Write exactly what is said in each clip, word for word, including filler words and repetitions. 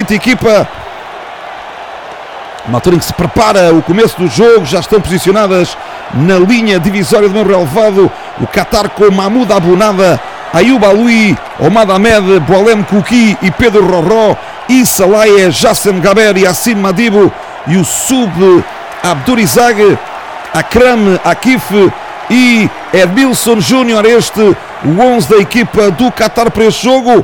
seguinte equipa, uma altura em que se prepara o começo do jogo, já estão posicionadas na linha divisória do meio relevado o Qatar com Mahmoud Abunada, Ayub Aloui, Omad Ahmed, Boalem Kouki e Pedro Roró, Issa Laye, Jassem Gaber e Assim Madibo, e o sub Abdurizag, Akram Akif e Edmilson Júnior. Este o onze da equipa do Qatar para este jogo.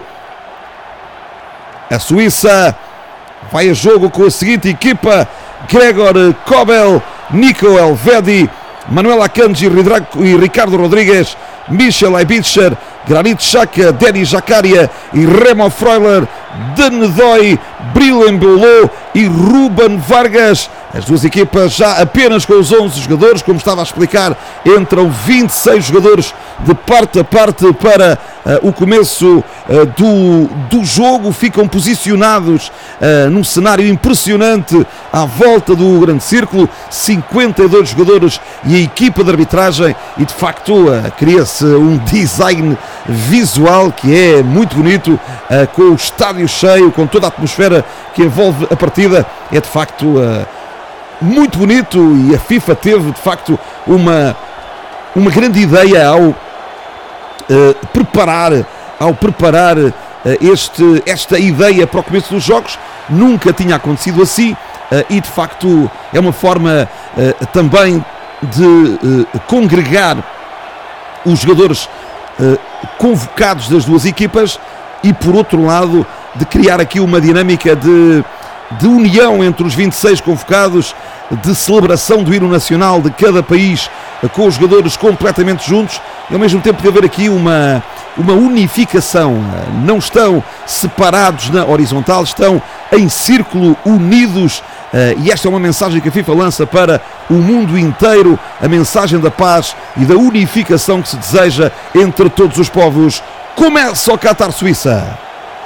A Suíça vai a jogo com a seguinte equipa: Gregor Kobel, Nico Elvedi, Manuel Akanji e Ricardo Rodrigues, Michel Aibitcher, Granit Xhaka, Denis Zakaria e Remo Freuler, Denedoi, Bril Embolo e Ruben Vargas. As duas equipas já apenas com os onze jogadores, como estava a explicar, entram vinte e seis jogadores de parte a parte para uh, o começo uh, do, do jogo. Ficam posicionados uh, num cenário impressionante à volta do grande círculo, cinquenta e dois jogadores e a equipa de arbitragem, e de facto uh, cria-se um design visual que é muito bonito, uh, com o estádio cheio, com toda a atmosfera que envolve a partida. É de facto uh, muito bonito, e a FIFA teve de facto uma, uma grande ideia ao uh, preparar, ao preparar uh, este, esta ideia para o começo dos jogos. Nunca tinha acontecido assim, uh, e de facto é uma forma uh, também de uh, congregar os jogadores uh, convocados das duas equipas, e por outro lado de criar aqui uma dinâmica de de união entre os vinte e seis convocados, de celebração do hino nacional de cada país, com os jogadores completamente juntos, e ao mesmo tempo de haver aqui uma, uma unificação. Não estão separados na horizontal, estão em círculo, unidos, e esta é uma mensagem que a FIFA lança para o mundo inteiro, a mensagem da paz e da unificação que se deseja entre todos os povos. Começa o Qatar-Suíça.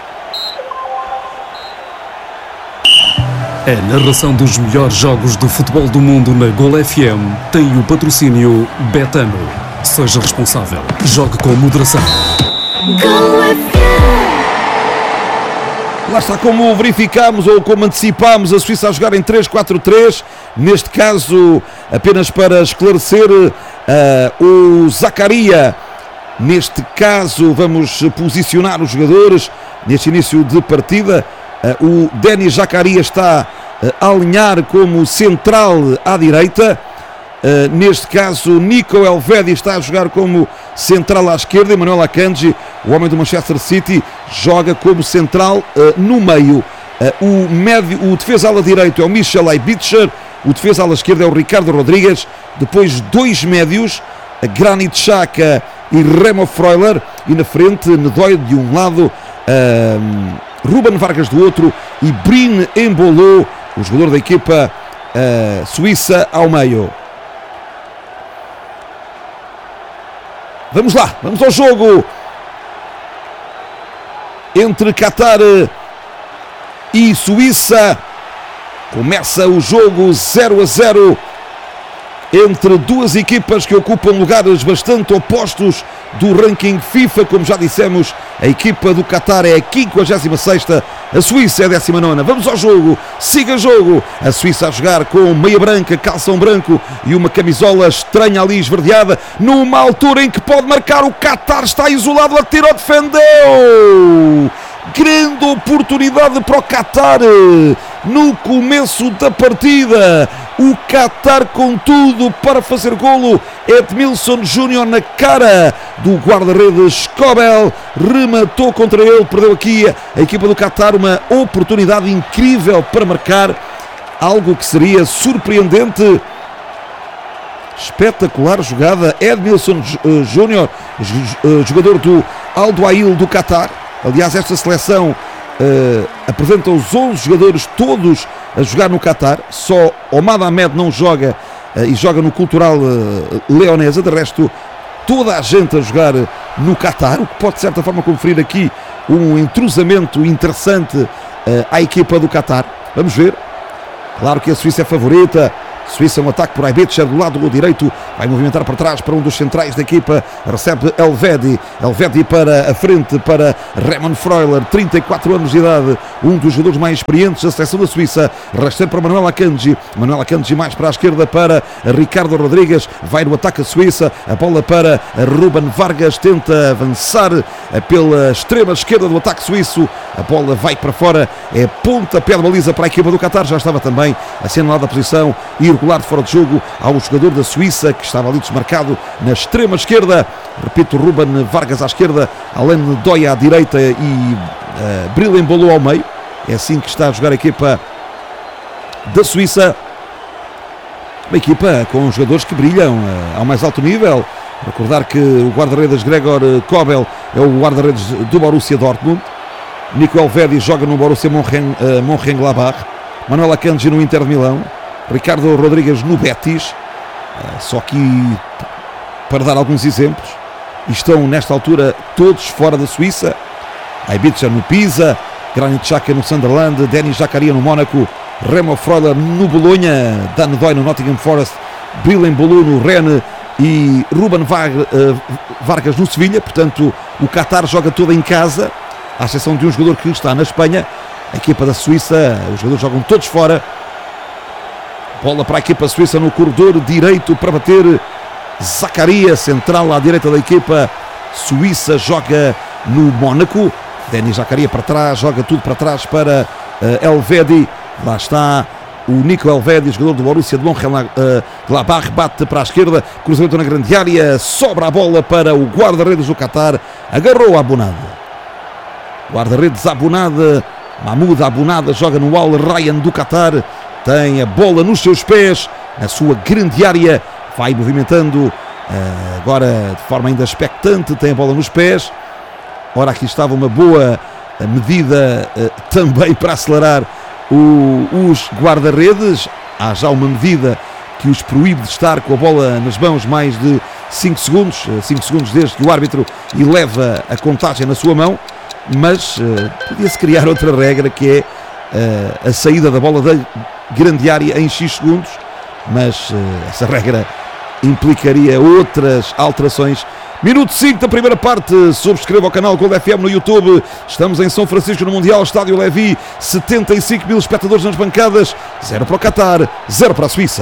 A narração dos melhores jogos do futebol do mundo na Gol F M tem o patrocínio Betano. Seja responsável. Jogue com moderação. Gol F M. Lá está, como verificámos ou como antecipámos, a Suíça a jogar em três quatro três. Neste caso, apenas para esclarecer, uh, o Zakaria, neste caso, vamos posicionar os jogadores neste início de partida. Uh, o Denis Zakaria está uh, a alinhar como central à direita. Uh, neste caso, Nico Elvedi está a jogar como central à esquerda. Manuel Akanji, o homem do Manchester City, joga como central uh, no meio. Uh, o, médio, o defesa-ala direito é o Michel Aibitcher. O defesa-ala esquerda é o Ricardo Rodrigues. Depois, dois médios, Granit Xhaka e Remo Freuler. E na frente, Nedói de um lado, Uh, Ruben Vargas do outro, e Bril Embolo, o jogador da equipa uh, suíça, ao meio. Vamos lá, vamos ao jogo entre Qatar e Suíça. Começa o jogo zero a zero entre duas equipas que ocupam lugares bastante opostos do ranking FIFA. Como já dissemos, a equipa do Qatar é a quinquagésima sexta, a Suíça é a décima nona. Vamos ao jogo, siga jogo. A Suíça a jogar com meia branca, calção branco e uma camisola estranha ali esverdeada, numa altura em que pode marcar. O Qatar está isolado, atirou, defendeu. Grande oportunidade para o Qatar no começo da partida. O Qatar com tudo para fazer golo. Edmilson Júnior na cara do guarda-redes Kobel, rematou contra ele, perdeu aqui a equipa do Qatar uma oportunidade incrível para marcar, algo que seria surpreendente. Espetacular jogada. Edmilson Júnior, jogador do Al Duhail do Qatar. Aliás, esta seleção uh, apresenta os onze jogadores todos a jogar no Qatar. Só Omad Ahmed não joga uh, e joga no Cultural uh, Leonesa. De resto, toda a gente a jogar no Qatar, o que pode de certa forma conferir aqui um entrosamento interessante uh, à equipa do Qatar. Vamos ver. Claro que a Suíça é favorita, Suíça, um ataque por Aibetcher do lado do direito, vai movimentar para trás para um dos centrais da equipa, recebe Elvedi, Elvedi para a frente para Raymond Freuler, trinta e quatro anos de idade, um dos jogadores mais experientes da seleção da Suíça, rasteiro para Manuel Akanji, Manuel Akanji mais para a esquerda para Ricardo Rodrigues, vai no ataque a Suíça, a bola para Ruben Vargas, tenta avançar pela extrema esquerda do ataque suíço, a bola vai para fora, é pontapé de baliza para a equipa do Qatar, já estava também assinalada a posição irregular de fora de jogo ao jogador da Suíça, que estava ali desmarcado na extrema esquerda, repito, Ruben Vargas à esquerda, Alain Doia à direita e uh, Bril embolou ao meio, é assim que está a jogar a equipa da Suíça, uma equipa com jogadores que brilham uh, ao mais alto nível. Recordar que o guarda-redes Gregor Kobel é o guarda-redes do Borussia Dortmund, Nico Elvedi joga no Borussia Mönchengladbach, Manuel Akanji no Inter de Milão, Ricardo Rodrigues no Betis, só que para dar alguns exemplos, estão nesta altura todos fora da Suíça, Aibitcher no Pisa, Granit Xhaka no Sunderland, Denis Zakaria no Mónaco, Remo Freuler no Bolonha, Dan Doy no Nottingham Forest, Bril Embolo no Rennes e Ruben Vargas no Sevilha. Portanto, o Qatar joga todo em casa, à exceção de um jogador que está na Espanha. A equipa da Suíça, os jogadores jogam todos fora. Bola para a equipa suíça no corredor direito para bater Zakaria, central à direita da equipa suíça, joga no Mónaco. Denis Zakaria para trás, joga tudo para trás para uh, Elvedi. Lá está o Nico Elvedi, jogador do Borussia de Mönchengladbach, bate para a esquerda, cruzamento na grande área, sobra a bola para o guarda-redes do Qatar, agarrou a Abunada. Guarda-redes Abunada, Mahmoud Abunada joga no Al Rayyan do Qatar, tem a bola nos seus pés, na sua grande área, vai movimentando, uh, agora de forma ainda expectante, tem a bola nos pés. Ora, aqui estava uma boa medida uh, também para acelerar o, os guarda-redes. Há já uma medida que os proíbe de estar com a bola nas mãos mais de cinco segundos, cinco segundos desde que o árbitro eleva a contagem na sua mão, mas uh, podia-se criar outra regra, que é uh, a saída da bola da grande área em X segundos, mas uh, essa regra implicaria outras alterações. Minuto cinco da primeira parte, subscreva o canal Gol F M no YouTube, estamos em São Francisco no Mundial, Estádio Levi, setenta e cinco mil espectadores nas bancadas, zero para o Qatar, zero para a Suíça.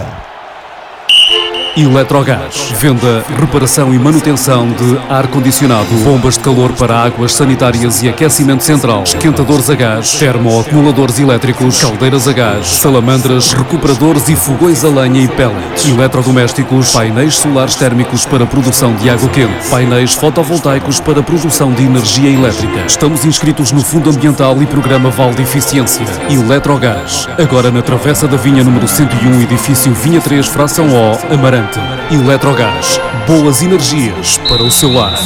Eletrogás, venda, reparação e manutenção de ar-condicionado, bombas de calor para águas sanitárias e aquecimento central, esquentadores a gás, termoacumuladores elétricos, caldeiras a gás, salamandras, recuperadores e fogões a lenha e pellets, eletrodomésticos, painéis solares térmicos para produção de água quente, painéis fotovoltaicos para produção de energia elétrica. Estamos inscritos no Fundo Ambiental e Programa Val de Eficiência. Eletrogás, agora na Travessa da Vinha número cento e um, edifício Vinha três, fração O, Amarante. Eletrogás, boas energias para o seu lar.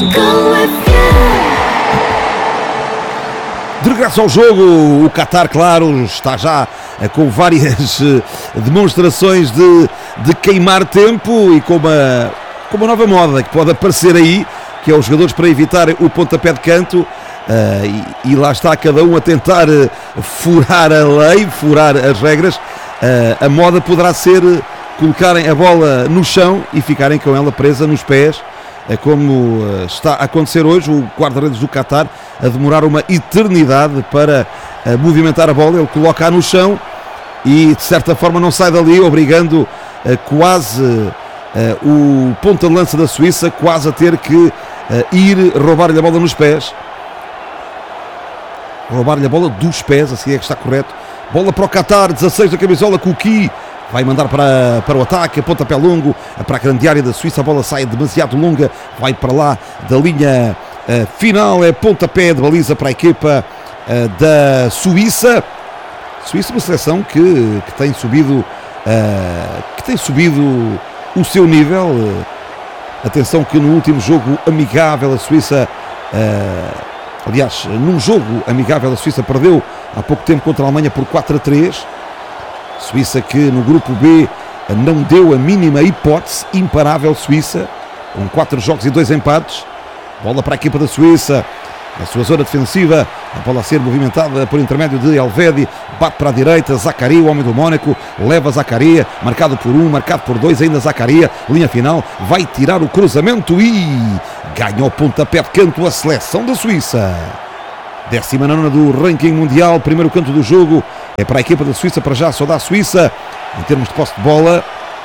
De regresso ao jogo, o Qatar, claro, está já com várias demonstrações de, de queimar tempo e com uma, com uma nova moda que pode aparecer aí, que é os jogadores para evitar o pontapé de canto. Uh, e, e lá está cada um a tentar uh, furar a lei, furar as regras. Uh, a moda poderá ser colocarem a bola no chão e ficarem com ela presa nos pés, como está a acontecer hoje. O guarda-redes do Qatar a demorar uma eternidade para movimentar a bola, ele coloca-a no chão e de certa forma não sai dali, obrigando quase o ponta de lança da Suíça quase a ter que ir roubar-lhe a bola nos pés, roubar-lhe a bola dos pés, assim é que está correto. Bola para o Qatar, dezasseis da camisola, Kuki vai mandar para, para o ataque, pontapé longo para a grande área da Suíça, a bola sai demasiado longa, vai para lá da linha uh, final, é pontapé de baliza para a equipa uh, da Suíça. Suíça, uma seleção que, que tem subido uh, que tem subido o seu nível. Uh, atenção que no último jogo amigável a Suíça, uh, aliás, num jogo amigável a Suíça perdeu há pouco tempo contra a Alemanha por quatro a três. Suíça que no grupo B não deu a mínima hipótese, imparável Suíça, com quatro jogos e dois empates. Bola para a equipa da Suíça, na sua zona defensiva, a bola a ser movimentada por intermédio de Elvedi, bate para a direita, Zaccaria, o homem do Mónaco, leva Zaccaria, marcado por um, marcado por dois, ainda Zaccaria, linha final, vai tirar o cruzamento e ganha o pontapé de canto a seleção da Suíça. Décima nona do ranking mundial, primeiro canto do jogo, é para a equipa da Suíça, para já só dá a Suíça, em termos de posse de bola,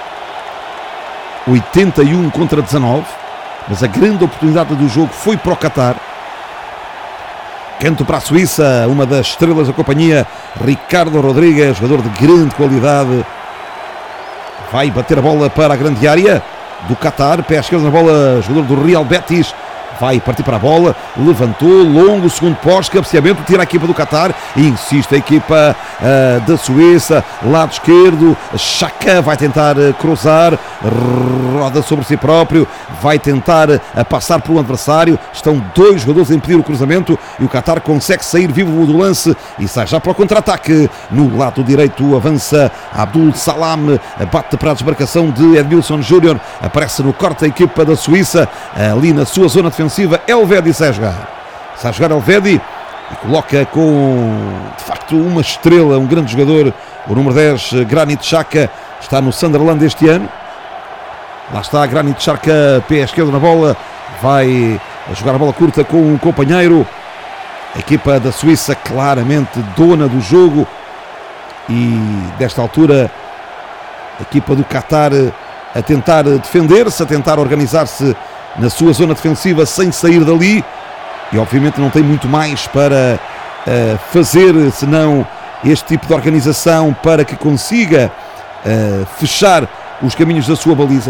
oitenta e um contra dezanove, mas a grande oportunidade do jogo foi para o Qatar. Canto para a Suíça, uma das estrelas da companhia, Ricardo Rodrigues, jogador de grande qualidade, vai bater a bola para a grande área do Qatar, pé esquerdo na bola, jogador do Real Betis, vai partir para a bola, levantou, longo, segundo poste, cabeceamento, tira a equipa do Qatar, insiste a equipa uh, da Suíça, lado esquerdo, Xhaka vai tentar uh, cruzar, roda sobre si próprio, vai tentar uh, passar por um adversário, estão dois jogadores a impedir o cruzamento e o Qatar consegue sair vivo do lance e sai já para o contra-ataque. No lado direito avança Abdul Salam, bate para a desmarcação de Edmilson Júnior, aparece no corte a equipa da Suíça, ali na sua zona defensiva, Elvedi sai a jogar. Sai a jogar Elvedi e coloca com, de facto, uma estrela, um grande jogador, o número dez, Granit Xhaka, está no Sunderland este ano. Lá está Granit Xhaka, pé esquerdo na bola, vai jogar a bola curta com um companheiro. A equipa da Suíça claramente dona do jogo e, desta altura, a equipa do Qatar a tentar defender-se, a tentar organizar-se na sua zona defensiva sem sair dali e obviamente não tem muito mais para uh, fazer senão este tipo de organização para que consiga uh, fechar os caminhos da sua baliza.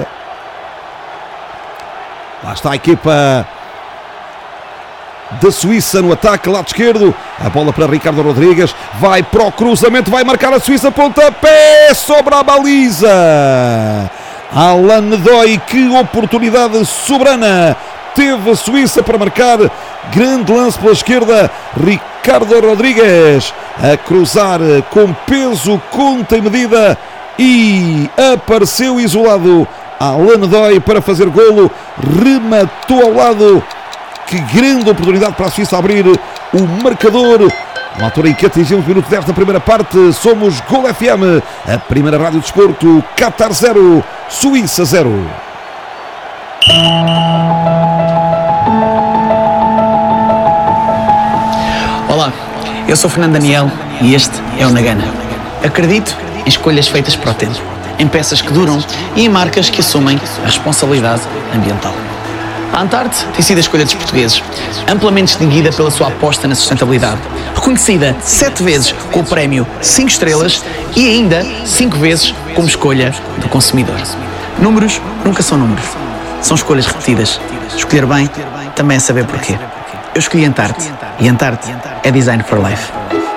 Lá está a equipa da Suíça no ataque, lado esquerdo, a bola para Ricardo Rodrigues, vai para o cruzamento, vai marcar a Suíça, pontapé sobre a baliza. Alan Doi, que oportunidade soberana teve a Suíça para marcar, grande lance pela esquerda, Ricardo Rodrigues a cruzar com peso, conta e medida e apareceu isolado Alan Doi para fazer golo, rematou ao lado, que grande oportunidade para a Suíça abrir o marcador. Uma altura em que atingimos o minuto dez da primeira parte, somos Gol F M, a primeira rádio de desporto, Qatar zero, Suíça zero. Olá, eu sou Fernando Daniel e este é o Nagana. Acredito em escolhas feitas para o tempo, em peças que duram e em marcas que assumem a responsabilidade ambiental. A Antarte tem sido a escolha dos portugueses, amplamente distinguida pela sua aposta na sustentabilidade, reconhecida sete vezes com o prémio cinco estrelas e ainda cinco vezes como escolha do consumidor. Números nunca são números, são escolhas repetidas. Escolher bem também é saber porquê. Eu escolhi Antarte e Antarte é Design for Life.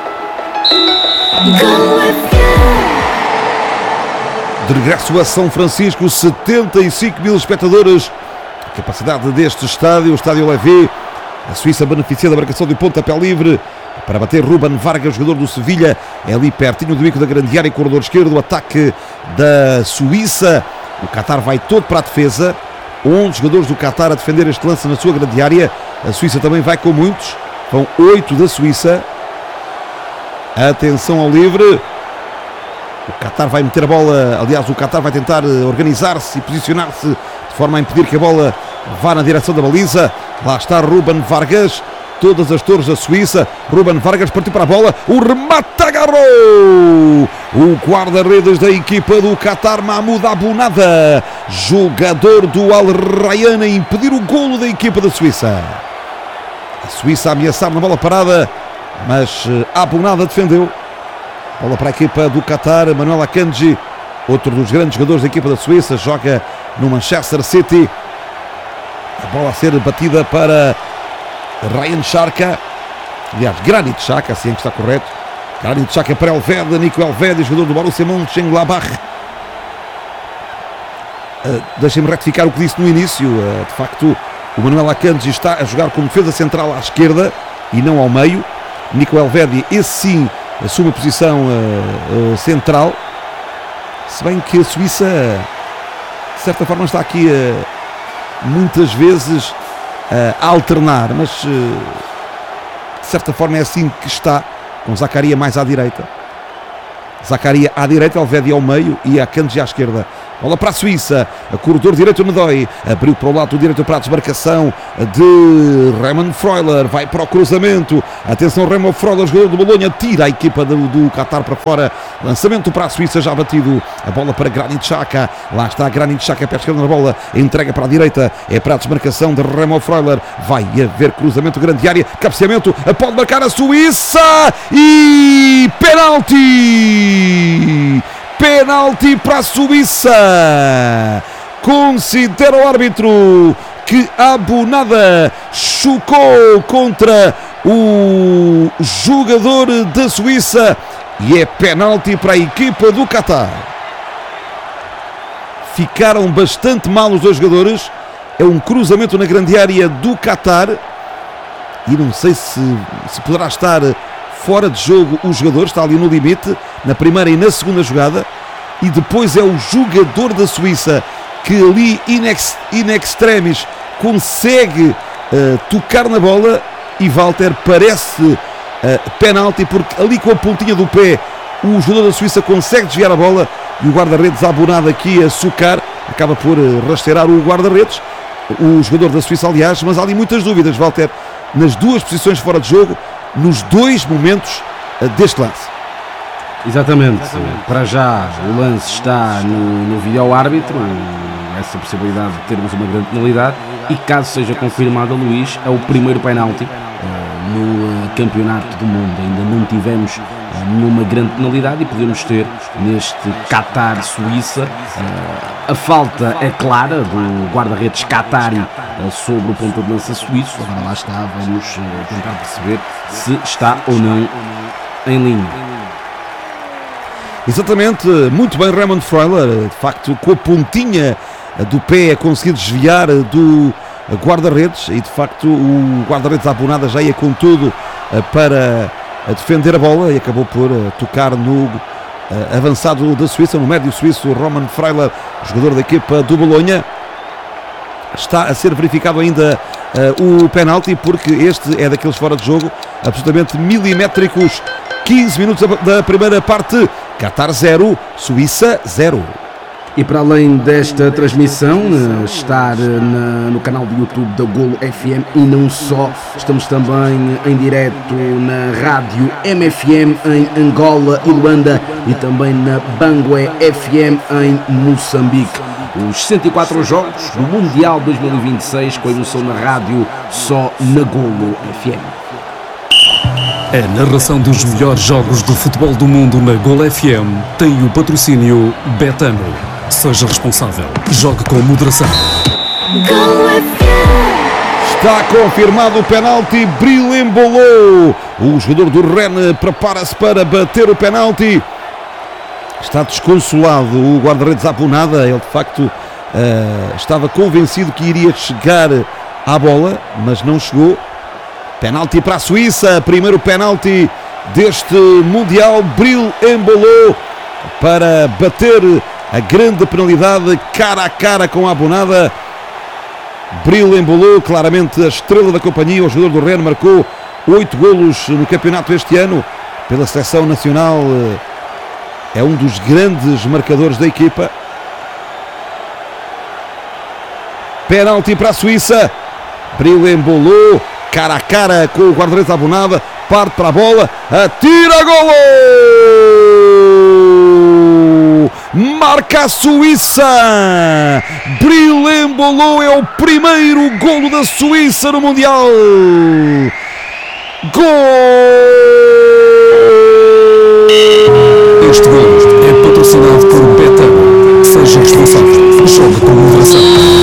De regresso a São Francisco, setenta e cinco mil espectadores. Capacidade deste estádio, o estádio Levé. A Suíça beneficia da marcação de pontapé livre para bater Ruben Vargas, jogador do Sevilha, é ali pertinho do bico da grande área, corredor esquerdo, o ataque da Suíça. O Qatar vai todo para a defesa, onze jogadores do Qatar a defender este lance na sua grande área. A Suíça também vai com muitos, vão oito da Suíça. Atenção ao livre. O Qatar vai meter a bola, aliás o Qatar vai tentar organizar-se e posicionar-se de forma a impedir que a bola vá na direção da baliza. Lá está Ruben Vargas, todas as torres da Suíça. Ruben Vargas partiu para a bola, o remate agarrou o guarda-redes da equipa do Qatar, Mahmoud Abunada, jogador do Al Rayyan, a impedir o golo da equipa da Suíça. A Suíça a ameaçar na bola parada, mas Abunada defendeu. Bola para a equipa do Qatar, Manuel Akanji, outro dos grandes jogadores da equipa da Suíça, joga no Manchester City. A bola a ser batida para Ryan Xhaka, aliás, Granit Xhaka, assim é que está correto. Granit Xhaka para Elvedi, Nico Elvedi, jogador do Borussia Mönchengladbach. Uh, Deixem-me retificar o que disse no início. Uh, de facto, o Manuel Akanji está a jogar como defesa central à esquerda e não ao meio. Nico Elvedi, esse sim, assume a posição uh, uh, central, se bem que a Suíça de certa forma está aqui uh, muitas vezes uh, a alternar, mas uh, certa forma é assim que está, com Zakaria mais à direita. Zakaria à direita, Elvedi ao meio e a Akanji à esquerda. Bola para a Suíça, a corredor direito Nedói, abriu para o lado direito para a desmarcação de Raymond Freuler, vai para o cruzamento, atenção Raymond Freuler, jogador do Bolonha, tira a equipa do, do Qatar para fora, lançamento para a Suíça já batido, a bola para Granit Xhaka, lá está Granit Xhaka, pé esquerda na bola, entrega para a direita, é para a desmarcação de Raymond Freuler, vai haver cruzamento grande área, cabeceamento, pode marcar a Suíça e penalti! Penalti para a Suíça. Considera o árbitro que a Abunada chocou contra o jogador da Suíça e é penalti para a equipa do Qatar. Ficaram bastante mal os dois jogadores. É um cruzamento na grande área do Qatar e não sei se, se poderá estar fora de jogo o jogador, está ali no limite, na primeira e na segunda jogada, e depois é o jogador da Suíça que ali in, ex, in extremis consegue uh, tocar na bola e Walter parece uh, penalti, porque ali com a pontinha do pé o jogador da Suíça consegue desviar a bola e o guarda-redes Abunada aqui a socar, acaba por uh, rasteirar o guarda-redes, o jogador da Suíça aliás, mas há ali muitas dúvidas, Walter, nas duas posições fora de jogo, nos dois momentos deste lance. Exatamente. Exatamente, para já o lance está no, no vídeo-árbitro, essa possibilidade de termos uma grande penalidade, e caso seja confirmado, Luís, é o primeiro penalti uh, no uh, campeonato do mundo. Ainda não tivemos uh, nenhuma grande penalidade e podemos ter neste Qatar-Suíça. Uh, a falta é clara do guarda-redes qatari uh, sobre o ponta de lança suíço. Agora lá está, vamos uh, tentar perceber se está ou não em linha. Exatamente, muito bem Raymond Freuler, de facto com a pontinha do pé a conseguir desviar do guarda-redes e de facto o guarda-redes Abunada já ia com tudo para defender a bola e acabou por tocar no avançado da Suíça, no médio suíço Roman Freuler, jogador da equipa do Bolonha. Está a ser verificado ainda uh, o penalti, porque este é daqueles fora de jogo absolutamente milimétricos. quinze minutos da primeira parte, Qatar zero, Suíça zero. E para além desta transmissão, estar na, no canal do YouTube da Golo F M e não só, estamos também em direto na rádio M F M em Angola e Luanda e também na Bangué F M em Moçambique. Os sessenta e quatro jogos do Mundial dois mil e vinte e seis com emoção na rádio só na Golo F M. A narração dos melhores jogos do futebol do mundo na Golo F M tem o patrocínio Betano. Seja responsável. Jogue com moderação. Golo F M. Está confirmado o penalti. Bril embolou. O jogador do Rennes prepara-se para bater o penalti. Está desconsolado o guarda-redes Abunada. Ele de facto uh, estava convencido que iria chegar à bola, mas não chegou. Penalti para a Suíça, primeiro penalti deste Mundial. Bril embolou para bater a grande penalidade cara a cara com a Abunada. Bril embolou, claramente a estrela da companhia, o jogador do Rennes, marcou oito golos no campeonato este ano pela seleção nacional, é um dos grandes marcadores da equipa. Penalti para a Suíça, Bril embolou, cara a cara com o guarda-redes Abunada, parte para a bola, atira, golo! Marca a Suíça! Bril embolou, é o primeiro golo da Suíça no Mundial! Gol! Este golo é patrocinado por Betano. Seja responsável. Jogue com moderação.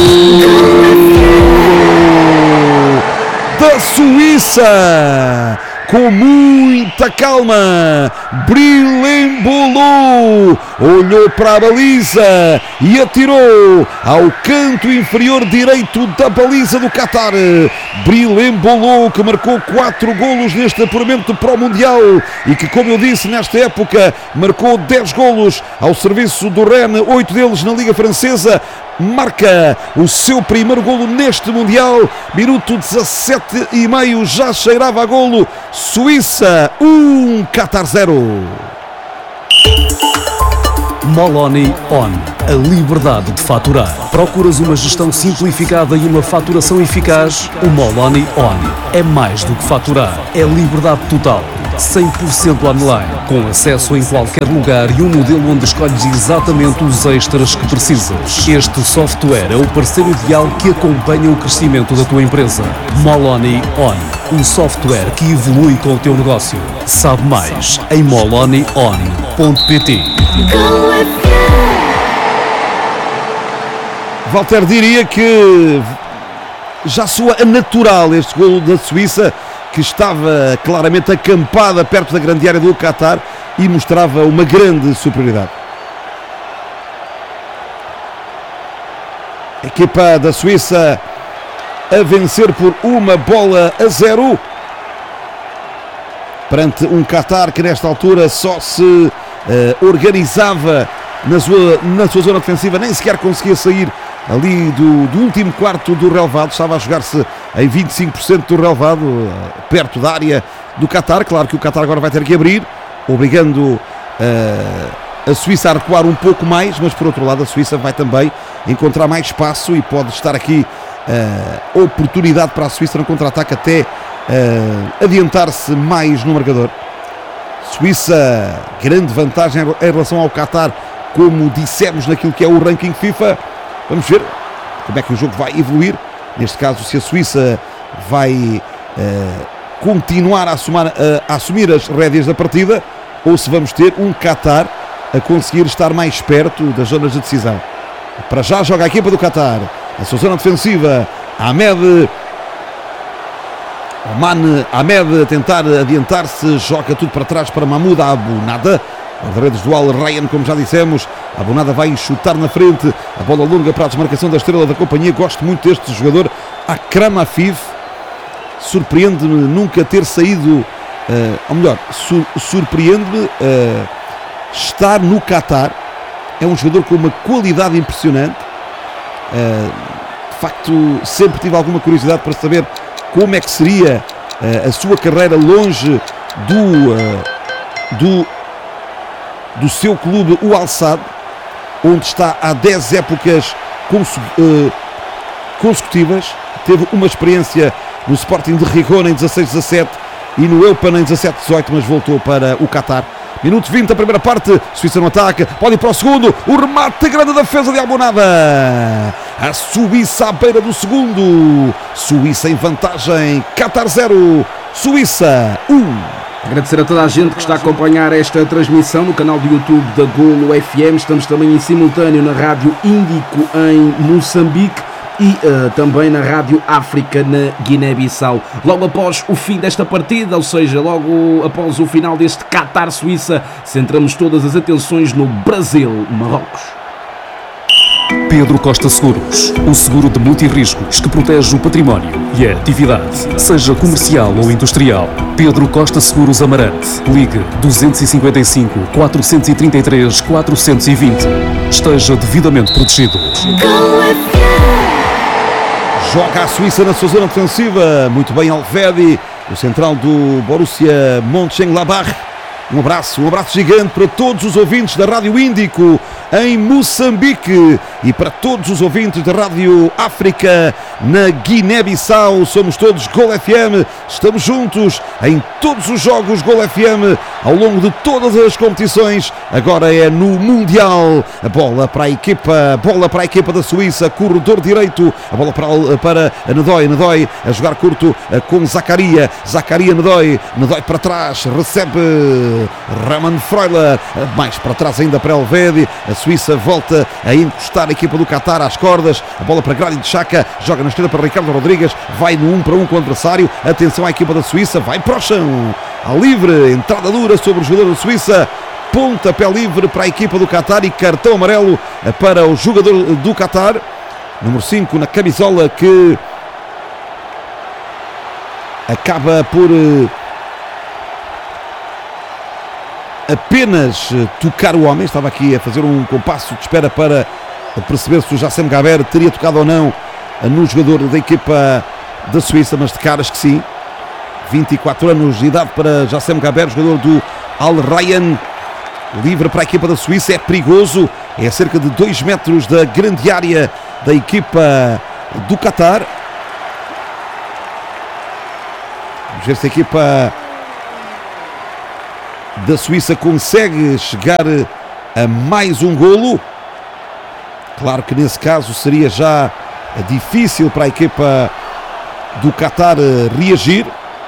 Da Suíça, com muita calma, Bril embolou, olhou para a baliza e atirou ao canto inferior direito da baliza do Qatar. Bril embolou, que marcou quatro golos neste apuramento para o Mundial e que, como eu disse, nesta época marcou dez golos ao serviço do Rennes, oito deles na Liga Francesa. marca o seu primeiro golo neste Mundial. Minuto dezassete e meio, já cheirava a golo. Suíça um, Qatar zero. Moloni On, a liberdade de faturar. Procuras uma gestão simplificada e uma faturação eficaz? O Moloni On é mais do que faturar, é liberdade total, cem por cento online, com acesso em qualquer lugar e um modelo onde escolhes exatamente os extras que precisas. Este software é o parceiro ideal que acompanha o crescimento da tua empresa. Moloni On, um software que evolui com o teu negócio. Sabe mais em moloni on ponto pt. Go F M. Walter diria que já soa natural este golo da Suíça, que estava claramente acampada perto da grande área do Qatar e mostrava uma grande superioridade. A equipa da Suíça a vencer por uma bola a zero perante um Qatar que nesta altura só se uh, organizava na sua, na sua zona defensiva, nem sequer conseguia sair ali do, do último quarto do relevado, estava a jogar-se em vinte e cinco por cento do relevado, uh, perto da área do Qatar. Claro que o Qatar agora vai ter que abrir, obrigando uh, a Suíça a recuar um pouco mais, mas por outro lado a Suíça vai também encontrar mais espaço e pode estar aqui uh, oportunidade para a Suíça no contra-ataque até uh, adiantar-se mais no marcador. Suíça, grande vantagem em relação ao Qatar, como dissemos naquilo que é o ranking FIFA. Vamos ver como é que o jogo vai evoluir. Neste caso, se a Suíça vai uh, continuar a, assumar, uh, a assumir as rédeas da partida, ou se vamos ter um Qatar a conseguir estar mais perto das zonas de decisão. Para já joga a equipa do Qatar, a sua zona defensiva. Ahmed Oman Ahmed a tentar adiantar-se, joga tudo para trás para Mahmoud Abunada. Guarda-redes do Al Rayyan, como já dissemos. Abunada vai chutar na frente, a bola longa para a desmarcação da estrela da companhia. Gosto muito deste jogador, Akram Afif. Surpreende-me nunca ter saído, uh, ou melhor, sur surpreende-me uh, estar no Qatar. É um jogador com uma qualidade impressionante. Uh, de facto, sempre tive alguma curiosidade para saber como é que seria uh, a sua carreira longe do, uh, do, do seu clube, o Al Sadd, onde está há dez épocas conse uh, consecutivas. Teve uma experiência no Sporting de Gijón em dezasseis dezassete e no Eupen em dezassete dezoito, mas voltou para o Qatar. Minuto vinte da primeira parte, Suíça no ataque, pode ir para o segundo, o remate, grande defesa de Abunada. A Suíça à beira do segundo, Suíça em vantagem, Qatar zero, Suíça um. Agradecer a toda a gente que está a acompanhar esta transmissão no canal do YouTube da Golo F M. Estamos também em simultâneo na Rádio Índico em Moçambique e uh, também na Rádio África na Guiné-Bissau. Logo após o fim desta partida, ou seja, logo após o final deste Qatar-Suíça, centramos todas as atenções no Brasil-Marrocos. Pedro Costa Seguros, o seguro de multirriscos que protege o património e a atividade, seja comercial ou industrial. Pedro Costa Seguros Amarante. Ligue dois cinco cinco, quatro três três, quatro dois zero. Esteja devidamente protegido. Go F M. Joga a Suíça na sua zona defensiva. Muito bem, Alvedi, o central do Borussia Mönchengladbach. Um abraço, um abraço gigante para todos os ouvintes da Rádio Índico em Moçambique e para todos os ouvintes da Rádio África na Guiné-Bissau. Somos todos Gol F M, estamos juntos em todos os jogos Gol F M ao longo de todas as competições. Agora é no Mundial. A bola para a equipa, bola para a equipa da Suíça, corredor direito, a bola para, para a Nedói, Nedói a jogar curto com Zakaria, Zakaria Nedói, Nedói para trás, recebe Raman Freuler, mais para trás ainda para Elvedi. A Suíça volta a encostar a equipa do Qatar às cordas. A bola para Granit Xhaka, joga na esquerda para Ricardo Rodrigues, vai no um para um com o adversário. Atenção à equipa da Suíça, vai para o chão, a livre, entrada dura sobre o jogador da Suíça. Pontapé livre para a equipa do Qatar e cartão amarelo para o jogador do Qatar, número cinco na camisola, que acaba por apenas tocar o homem. Estava aqui a fazer um compasso de espera para a perceber se o Jassem Gaber teria tocado ou não no jogador da equipa da Suíça, mas de caras que sim. vinte e quatro anos de idade para Jassem Gaber, jogador do Al Rayyan, livre para a equipa da Suíça, é perigoso, é a cerca de dois metros da grande área da equipa do Qatar. Vamos ver se a equipa da Suíça consegue chegar a mais um golo. Claro que nesse caso seria já difícil para a equipa do Qatar reagir.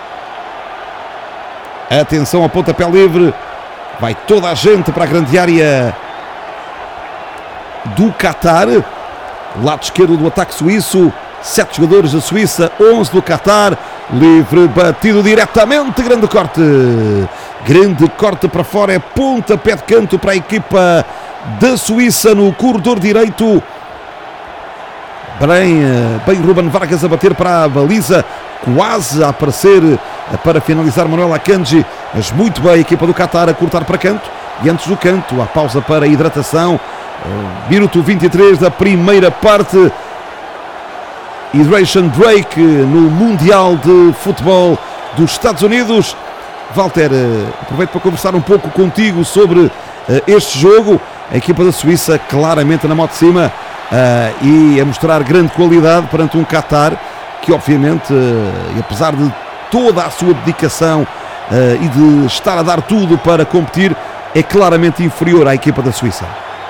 Atenção ao pontapé livre, vai toda a gente para a grande área do Qatar. Lado esquerdo do ataque suíço, sete jogadores da Suíça, onze do Qatar. Livre, batido diretamente, grande corte, grande corte para fora, é pontapé de canto para a equipa da Suíça no corredor direito. Bem, bem Ruben Vargas a bater para a baliza, quase a aparecer para finalizar Manuel Akanji, mas muito bem a equipa do Qatar a cortar para canto. E antes do canto, a pausa para a hidratação, minuto vinte e três da primeira parte. Hydration Break no Mundial de Futebol dos Estados Unidos. Walter, aproveito para conversar um pouco contigo sobre este jogo. A equipa da Suíça claramente na mão de cima e a mostrar grande qualidade perante um Qatar que obviamente, e apesar de toda a sua dedicação e de estar a dar tudo para competir, é claramente inferior à equipa da Suíça.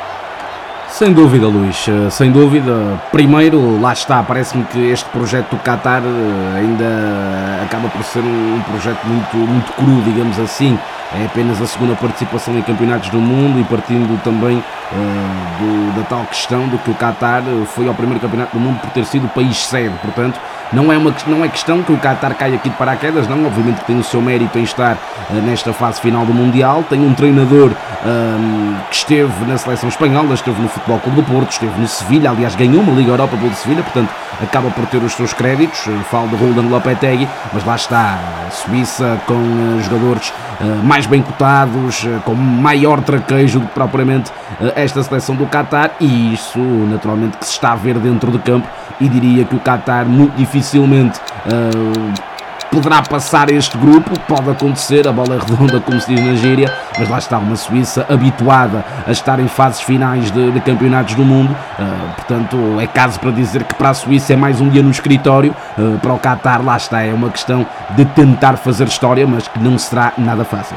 Sem dúvida, Luís, sem dúvida. Primeiro, lá está, parece-me que este projeto do Qatar ainda acaba por ser um projeto muito, muito cru, digamos assim. É apenas a segunda participação em campeonatos do mundo e partindo também uh, do, da tal questão de que o Qatar foi ao primeiro campeonato do mundo por ter sido o país sede. Portanto, não é, uma, não é questão que o Qatar caia aqui de paraquedas, não. Obviamente que tem o seu mérito em estar uh, nesta fase final do Mundial. Tem um treinador um, que esteve na seleção espanhola, esteve no Futebol Clube do Porto, esteve no Sevilha, aliás ganhou uma Liga Europa pelo Sevilha, portanto acaba por ter os seus créditos. Eu falo de Roldan Lopetegui, mas lá está a Suíça com uh, jogadores uh, mais bem cotados, uh, com maior traquejo do que propriamente uh, esta seleção do Qatar, e isso naturalmente que se está a ver dentro de campo, e diria que o Qatar muito dificilmente uh, poderá passar este grupo. Pode acontecer, a bola é redonda, como se diz na gíria, mas lá está uma Suíça habituada a estar em fases finais de, de campeonatos do mundo, uh, portanto é caso para dizer que para a Suíça é mais um dia no escritório. Uh, para o Qatar, lá está, é uma questão de tentar fazer história, mas que não será nada fácil.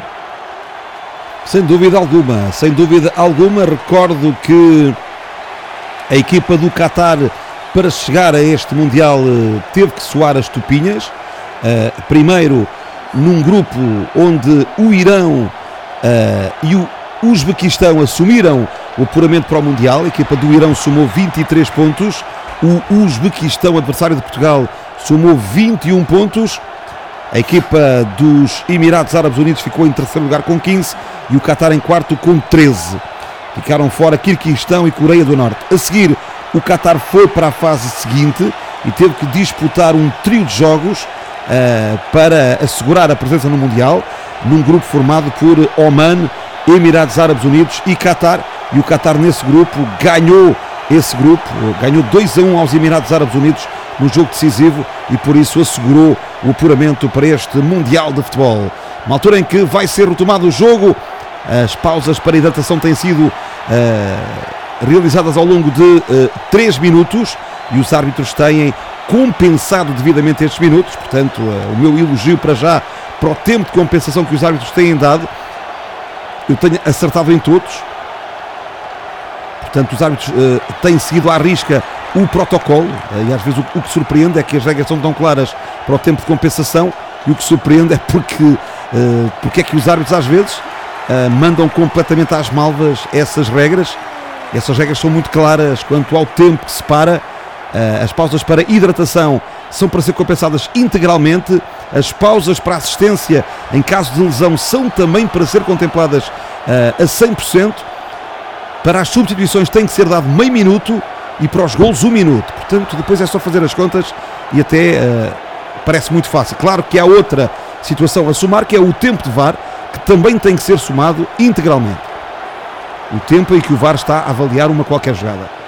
Sem dúvida alguma, sem dúvida alguma. Recordo que a equipa do Qatar, para chegar a este Mundial, teve que soar as tupinhas. Uh, primeiro num grupo onde o Irão uh, e o Uzbequistão assumiram o apuramento para o Mundial. A equipa do Irão somou vinte e três pontos, o Uzbequistão, adversário de Portugal, somou vinte e um pontos. A equipa dos Emirados Árabes Unidos ficou em terceiro lugar com quinze e o Qatar em quarto com treze. Ficaram fora Quirguistão e Coreia do Norte. A seguir, o Qatar foi para a fase seguinte e teve que disputar um trio de jogos Uh, para assegurar a presença no Mundial, num grupo formado por Oman, Emirados Árabes Unidos e Qatar, e o Qatar nesse grupo ganhou esse grupo, ganhou dois a um aos Emirados Árabes Unidos no jogo decisivo e por isso assegurou o apuramento para este Mundial de Futebol. Uma altura em que vai ser retomado o jogo, as pausas para hidratação têm sido uh, realizadas ao longo de uh, três minutos e os árbitros têm compensado devidamente estes minutos. Portanto, uh, o meu elogio para já para o tempo de compensação que os árbitros têm dado. Eu tenho acertado em todos. Portanto, os árbitros uh, têm seguido à risca o protocolo, uh, e às vezes o, o que surpreende é que as regras são tão claras para o tempo de compensação, e o que surpreende é porque, uh, porque é que os árbitros às vezes uh, mandam completamente às malvas essas regras. Essas regras são muito claras quanto ao tempo que separa. Uh, as pausas para hidratação são para ser compensadas integralmente. As pausas para assistência em caso de lesão são também para ser contempladas uh, a cem por cento. Para as substituições tem que ser dado meio minuto e para os golos um minuto. Portanto, depois é só fazer as contas e até uh, parece muito fácil. Claro que há outra situação a somar, que é o tempo de V A R, que também tem que ser somado integralmente. O tempo em que o V A R está a avaliar uma qualquer jogada.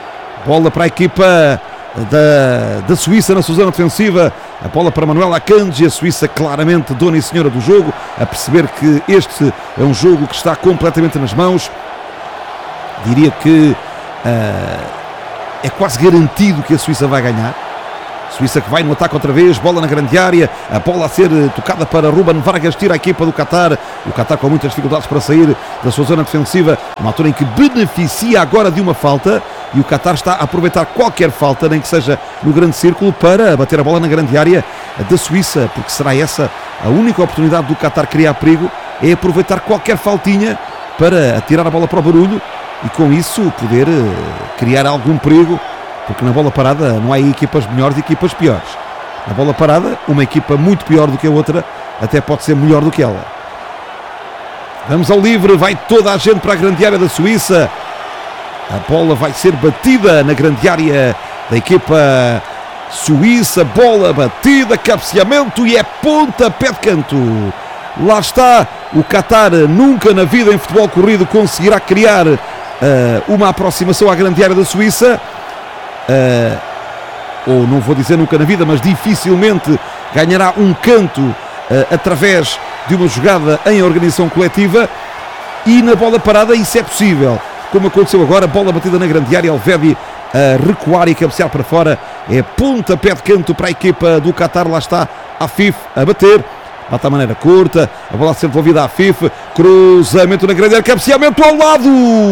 Bola para a equipa da, da Suíça na sua zona defensiva. A bola para Manuel Akanji. A Suíça claramente dona e senhora do jogo, a perceber que este é um jogo que está completamente nas mãos. Diria que uh, é quase garantido que a Suíça vai ganhar. Suíça que vai no ataque outra vez, bola na grande área, a bola a ser tocada para Ruben Vargas, tira a equipa do Qatar, o Qatar com muitas dificuldades para sair da sua zona defensiva, uma altura em que beneficia agora de uma falta, e o Qatar está a aproveitar qualquer falta, nem que seja no grande círculo, para bater a bola na grande área da Suíça, porque será essa a única oportunidade do Qatar criar perigo, é aproveitar qualquer faltinha para atirar a bola para o barulho, e com isso poder criar algum perigo, porque na bola parada não há equipas melhores e equipas piores. Na bola parada, uma equipa muito pior do que a outra até pode ser melhor do que ela. Vamos ao livre, vai toda a gente para a grande área da Suíça. A bola vai ser batida na grande área da equipa suíça. Bola batida, cabeceamento e é pontapé de canto. Lá está, o Qatar nunca na vida em futebol corrido conseguirá criar uh, uma aproximação à grande área da Suíça. Uh, ou não vou dizer nunca na vida, mas dificilmente ganhará um canto uh, através de uma jogada em organização coletiva, e na bola parada isso é possível, como aconteceu agora, bola batida na grande área, Alvedi a recuar e cabecear para fora, é pontapé de canto para a equipa do Qatar. Lá está a Afif a bater, bate a maneira curta, a bola a ser devolvida à Afif, cruzamento na grande área, cabeceamento ao lado.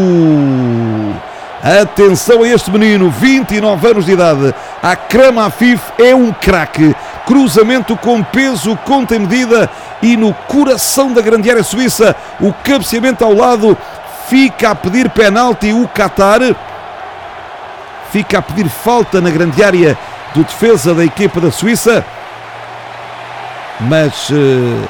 Atenção a este menino, vinte e nove anos de idade, Akram Afif é um craque, cruzamento com peso, conta em medida, e no coração da grande área suíça, o cabeceamento ao lado, fica a pedir penalti o Qatar, fica a pedir falta na grande área do defesa da equipa da Suíça, mas uh,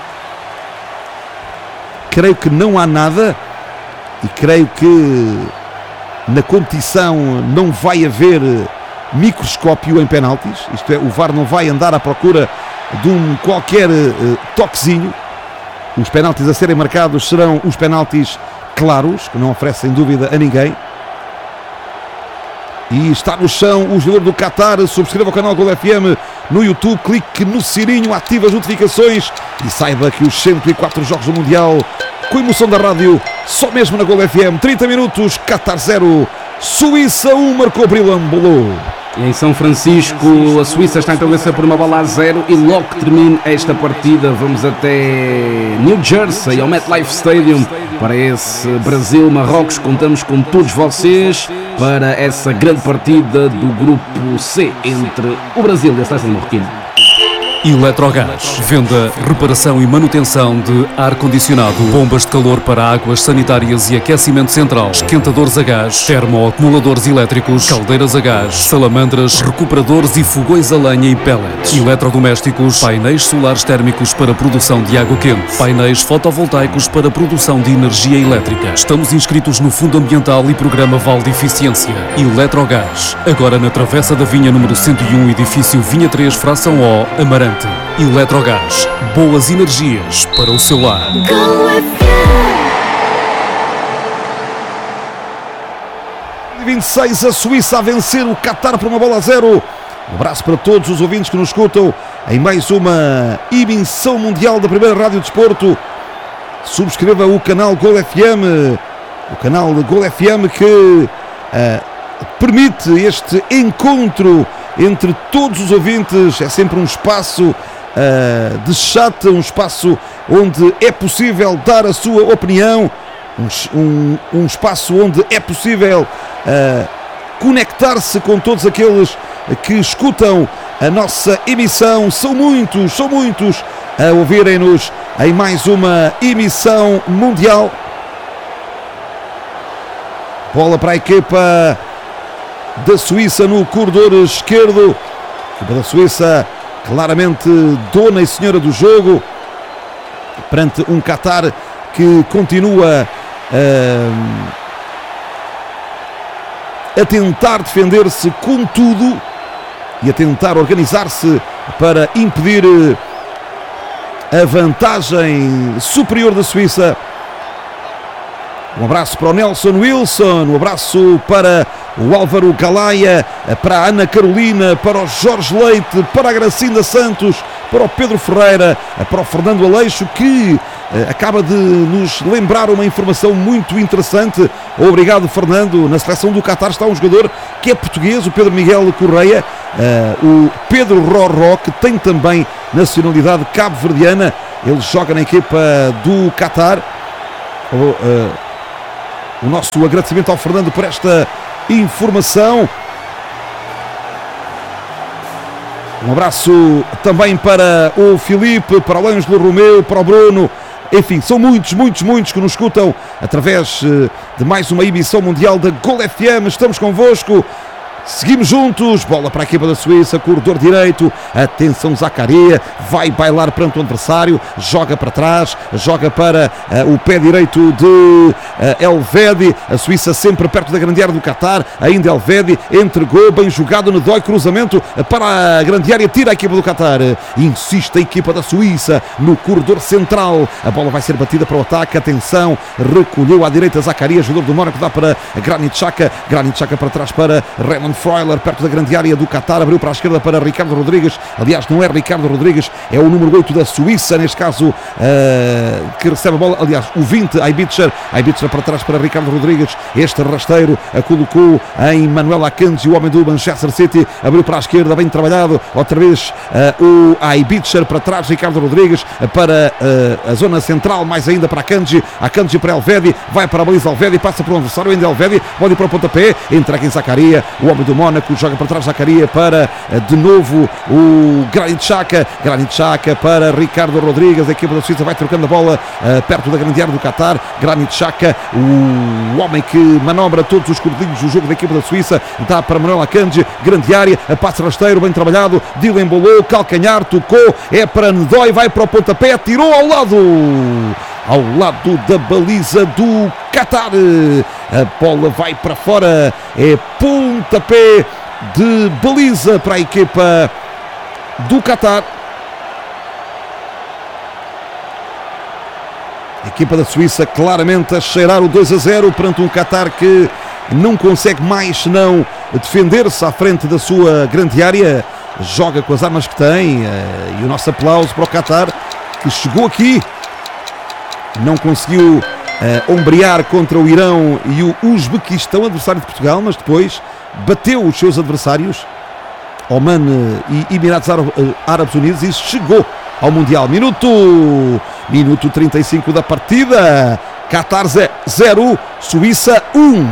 creio que não há nada, e creio que na competição não vai haver microscópio em penaltis, isto é, o V A R não vai andar à procura de um qualquer uh, toquezinho. Os penaltis a serem marcados serão os penaltis claros, que não oferecem dúvida a ninguém. E está no chão o jogador do Qatar. Subscreva o canal Gol F M no YouTube, clique no sininho, ative as notificações e saiba que os cento e quatro jogos do Mundial, com emoção da rádio, só mesmo na Gol F M. Trinta minutos, Qatar zero, Suíça um, marcou Brilambolo. E em São Francisco, a Suíça está então a vencer por uma bola a zero, e logo que termine esta partida vamos até New Jersey, ao MetLife Stadium, para esse Brasil-Marrocos. Contamos com todos vocês para essa grande partida do grupo C entre o Brasil e a seleção marroquina. Eletrogás, venda, reparação e manutenção de ar-condicionado, bombas de calor para águas sanitárias e aquecimento central, esquentadores a gás, termoacumuladores elétricos, caldeiras a gás, salamandras, recuperadores e fogões a lenha e pellets, eletrodomésticos, painéis solares térmicos para produção de água quente, painéis fotovoltaicos para produção de energia elétrica. Estamos inscritos no Fundo Ambiental e Programa Vale de Eficiência. Eletrogás, agora na Travessa da Vinha número cento e um, edifício Vinha três, fração O, Amarante. Eletrogás, boas energias para o seu lar. Gol F M. vinte e seis, a Suíça a vencer o Qatar por uma bola a zero. Um abraço para todos os ouvintes que nos escutam em mais uma emissão mundial da primeira Rádio Desporto. Subscreva o canal Gol F M, o canal de Gol F M que uh, permite este encontro entre todos os ouvintes. É sempre um espaço uh, de chat, um espaço onde é possível dar a sua opinião, um, um, um espaço onde é possível uh, conectar-se com todos aqueles que escutam a nossa emissão. São muitos, são muitos a ouvirem-nos em mais uma emissão mundial. Bola para a equipa da Suíça no corredor esquerdo. A equipa da Suíça claramente dona e senhora do jogo, perante um Qatar que continua uh, a tentar defender-se com tudo e a tentar organizar-se para impedir a vantagem superior da Suíça. Um abraço para o Nelson Wilson, um abraço para o Álvaro Galaia, para a Ana Carolina, para o Jorge Leite, para a Gracinda Santos, para o Pedro Ferreira, para o Fernando Aleixo, que uh, acaba de nos lembrar uma informação muito interessante. Obrigado, Fernando. Na seleção do Qatar está um jogador que é português, o Pedro Miguel Correia, uh, o Pedro Rorró, que tem também nacionalidade cabo-verdiana. Ele joga na equipa do Qatar. O, uh, o nosso agradecimento ao Fernando por esta informação. Um abraço também para o Filipe, para o Ângelo Romeu, para o Bruno. Enfim, são muitos, muitos, muitos que nos escutam através de mais uma emissão mundial da Gol F M. Estamos convosco. Seguimos juntos, bola para a equipa da Suíça, corredor direito, atenção Zaccaria, vai bailar perante o adversário, joga para trás, joga para uh, o pé direito de uh, Elvedi, a Suíça sempre perto da grande área do Qatar, ainda Elvedi, entregou, bem jogado, Nedói, cruzamento para a grande área, tira a equipa do Qatar, insiste a equipa da Suíça no corredor central, a bola vai ser batida para o ataque, atenção, recolheu à direita Zaccaria, jogador do Mónaco, dá para Granit Xhaka, Granit Xhaka para trás para Raymond Freuler, perto da grande área do Qatar, abriu para a esquerda para Ricardo Rodrigues, aliás não é Ricardo Rodrigues, é o número oito da Suíça, neste caso uh, que recebe a bola, aliás o vinte, Aibitcher, Aibitcher para trás para Ricardo Rodrigues, este rasteiro a colocou em Manuel Akanji, o homem do Manchester City, abriu para a esquerda, bem trabalhado, outra vez uh, o Aibitcher para trás, Ricardo Rodrigues para uh, a zona central, mais ainda para Akanji, Akanji para Elvedi, vai para a baliza Elvedi, passa para o adversário, ainda Elvedi, pode ir para o pontapé, entrega em Zaccaria, o homem do Mónaco, joga para trás Zaccaria para de novo o Granit Xhaka, Granit Xhaka para Ricardo Rodrigues, a equipa da Suíça vai trocando a bola uh, perto da grande área do Qatar, Granit Xhaka, o homem que manobra todos os corredinhos do jogo da equipa da Suíça, dá para Manuel Akanji, grande área, a passe rasteiro, bem trabalhado, Dylan embolou, calcanhar, tocou, é para Nedói, vai para o pontapé, tirou ao lado, ao lado da baliza do Qatar, a bola vai para fora, é pontapé de baliza para a equipa do Qatar. A equipa da Suíça claramente a cheirar o dois a zero perante um Qatar que não consegue mais senão defender-se à frente da sua grande área, joga com as armas que tem, e o nosso aplauso para o Qatar que chegou aqui, não conseguiu Uh, ombrear contra o Irão e o Uzbequistão, adversário de Portugal, mas depois bateu os seus adversários, Oman e Emirados Árabes Unidos, e chegou ao Mundial. Minuto, minuto trinta e cinco da partida, Qatar zero, Suíça um.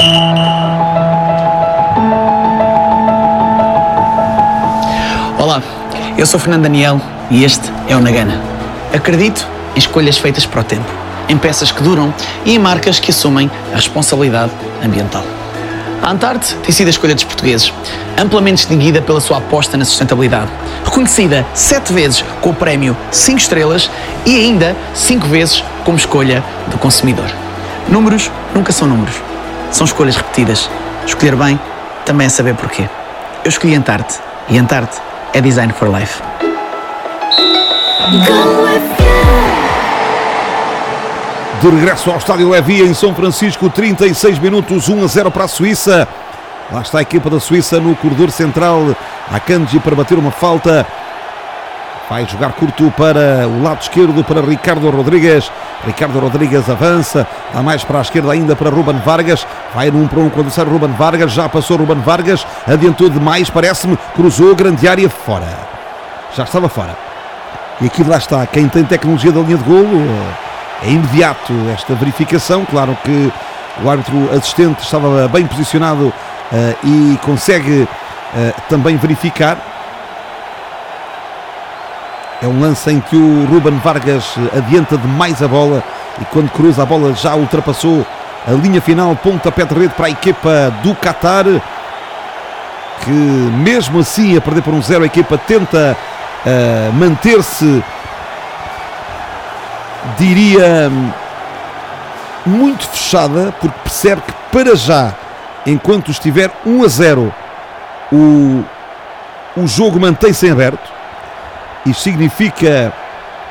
Olá, eu sou Fernando Daniel e este é o Nagana. Acredito em escolhas feitas para o tempo, em peças que duram e em marcas que assumem a responsabilidade ambiental. A Antarte tem sido a escolha dos portugueses, amplamente distinguida pela sua aposta na sustentabilidade, reconhecida sete vezes com o prémio cinco estrelas e ainda cinco vezes como escolha do consumidor. Números nunca são números, são escolhas repetidas. Escolher bem também é saber porquê. Eu escolhi Antarte e Antarte é Design for Life. Gol F M. De regresso ao estádio Levi em São Francisco, trinta e seis minutos, um a zero para a Suíça. Lá está a equipa da Suíça no corredor central, Akanji para bater uma falta, vai jogar curto para o lado esquerdo para Ricardo Rodrigues, Ricardo Rodrigues avança, dá mais para a esquerda ainda para Ruben Vargas, vai num para um quando sai Ruben Vargas, já passou Ruben Vargas, adiantou demais, parece-me, cruzou, grande área, fora, já estava fora. E aqui lá está, quem tem tecnologia da linha de golo, é imediato esta verificação, claro que o árbitro assistente estava bem posicionado uh, e consegue uh, também verificar. É um lance em que o Ruben Vargas adianta demais a bola e quando cruza a bola já ultrapassou a linha final, pontapé de rede para a equipa do Qatar, que mesmo assim a perder por um zero a equipa tenta uh, manter-se, diria, muito fechada, porque percebe que para já, enquanto estiver um a zero, o, o jogo mantém-se em aberto. Isto significa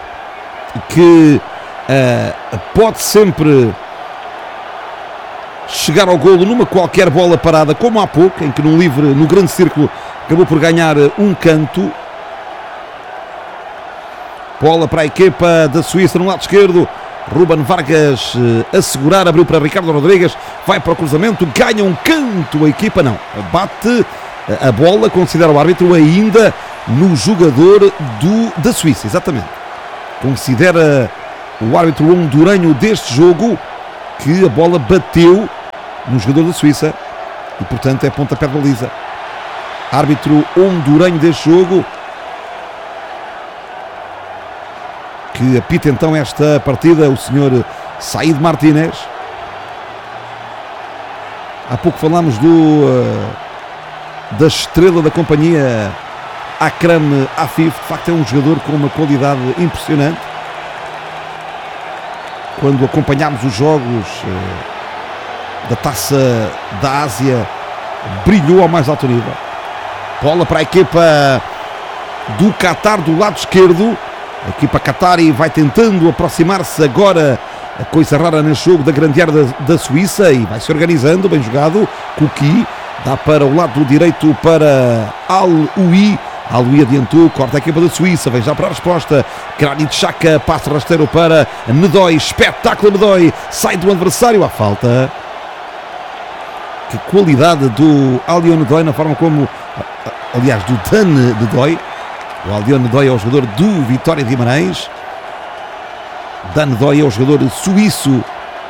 que uh, pode sempre chegar ao golo numa qualquer bola parada, como há pouco, em que num livre, no grande círculo, acabou por ganhar um canto. Bola para a equipa da Suíça no lado esquerdo. Ruben Vargas a segurar, abriu para Ricardo Rodrigues, vai para o cruzamento, ganha um canto a equipa, não, bate a bola, considera o árbitro ainda no jogador do, da Suíça, exatamente. Considera o árbitro hondurenho deste jogo que a bola bateu no jogador da Suíça e, portanto, é pontapé de baliza. Árbitro hondurenho deste jogo que apita então esta partida, o senhor Said Martínez. Há pouco falámos do uh, da estrela da companhia, Akram Afif. De facto é um jogador com uma qualidade impressionante. Quando acompanhámos os jogos uh, da Taça da Ásia, brilhou ao mais alto nível. Bola para a equipa do Qatar do lado esquerdo. A equipa qatari vai tentando aproximar-se agora, a coisa rara neste jogo, da grande área da, da Suíça, e vai se organizando, bem jogado. Kuki dá para o lado direito para Al-Ui. Al-Ui adiantou, corta a equipa da Suíça, vem já para a resposta. Granit Xhaka, passo rasteiro para Nedoy, espetáculo Nedoy, sai do adversário, à falta. Que qualidade do Alion Nedoy na forma como, aliás, do Dan Nedoy. O Alion Nedoy é o jogador do Vitória de Guimarães. Dan Nedoy é o jogador suíço.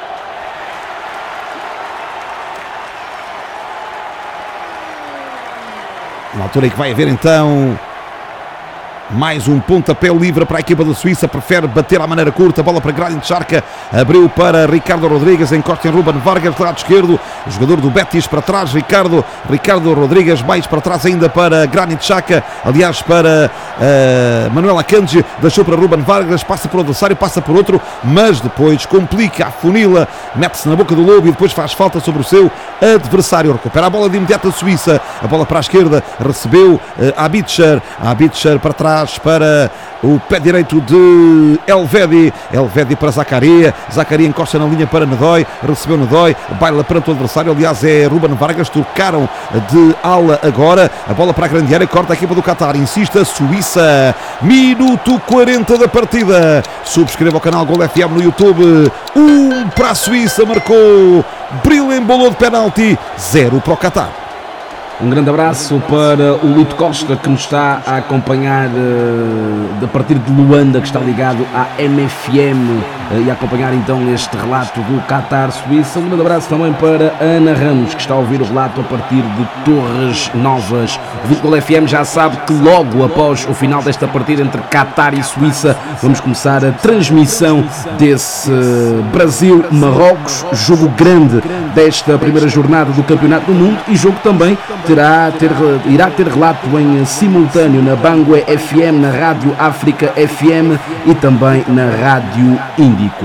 Na altura em que vai haver então mais um pontapé livre para a equipa da Suíça, prefere bater à maneira curta, bola para Granit Xhaka, abriu para Ricardo Rodrigues, encosta em Ruben Vargas, do lado esquerdo, o jogador do Betis para trás, Ricardo, Ricardo Rodrigues, mais para trás ainda para Granit Xhaka, aliás para uh, Manuel Akanji, deixou para Ruben Vargas, passa por um adversário, passa por outro, mas depois complica, afunila, mete-se na boca do lobo e depois faz falta sobre o seu adversário. Recupera a bola de imediato a Suíça, a bola para a esquerda, recebeu uh, Abitcher, Abitcher para trás, para o pé direito de Elvedi, Elvedi para Zakaria, Zakaria encosta na linha para Nedoy, recebeu Nedoy, baila perante o adversário, aliás é Ruben Vargas, trocaram de ala agora, a bola para a grande área, corta a equipa do Qatar, insiste a Suíça, minuto quarenta da partida. Subscreva o canal Gol F M no YouTube. Um para a Suíça, marcou Bril, embolou de penalti, zero para o Qatar. Um grande abraço para o Lito Costa, que nos está a acompanhar uh, a partir de Luanda, que está ligado à M F M uh, e a acompanhar então este relato do Qatar-Suíça. Um grande abraço também para Ana Ramos, que está a ouvir o relato a partir de Torres Novas. O Futebol F M já sabe que logo após o final desta partida entre Qatar e Suíça, vamos começar a transmissão desse uh, Brasil-Marrocos, jogo grande desta primeira jornada do Campeonato do Mundo, e jogo também terá ter, irá ter relato em simultâneo na Bangue F M, na Rádio África F M e também na Rádio Índico.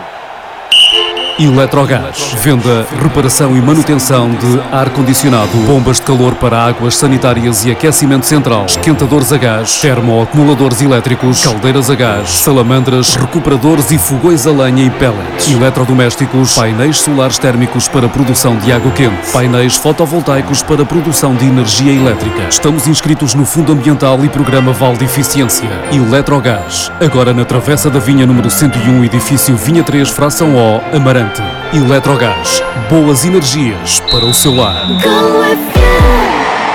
Eletrogás. Venda, reparação e manutenção de ar-condicionado, bombas de calor para águas sanitárias e aquecimento central, esquentadores a gás, termoacumuladores elétricos, caldeiras a gás, salamandras, recuperadores e fogões a lenha e pellets, eletrodomésticos, painéis solares térmicos para produção de água quente, painéis fotovoltaicos para produção de energia elétrica. Estamos inscritos no Fundo Ambiental e Programa Val de Eficiência. Eletrogás. Agora na Travessa da Vinha número cento e um, edifício Vinha três, fração O, Amarante. Eletrogás, boas energias para o seu lar. Go F M.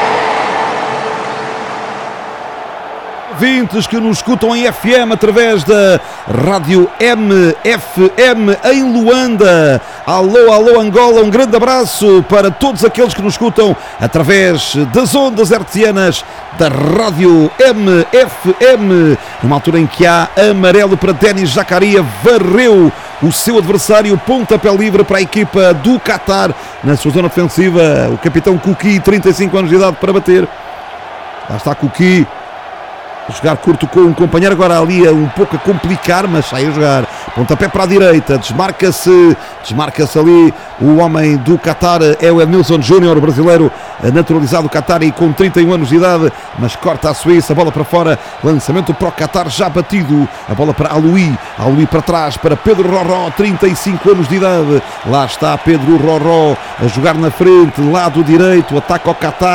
Ouvintes que nos escutam em F M através da Rádio M F M em Luanda. Alô, alô Angola, um grande abraço para todos aqueles que nos escutam através das ondas hertzianas da Rádio M F M. Numa altura em que há amarelo para Denis Zakaria, varreu o seu adversário, pontapé livre para a equipa do Qatar na sua zona defensiva. O capitão Kuki, trinta e cinco anos de idade para bater. Lá está Kuki. jogar curto com um companheiro, agora ali um pouco a complicar, mas sai a jogar. Pontapé para a direita, desmarca-se, desmarca-se ali o homem do Qatar, é o Edmilson Júnior, brasileiro naturalizado Qatari com trinta e um anos de idade, mas corta a Suíça, a bola para fora, lançamento para o Qatar já batido, a bola para Aloui, Aloui para trás, para Pedro Rorró, trinta e cinco anos de idade, lá está Pedro Rorró a jogar na frente, lado direito, ataca ao Qatar.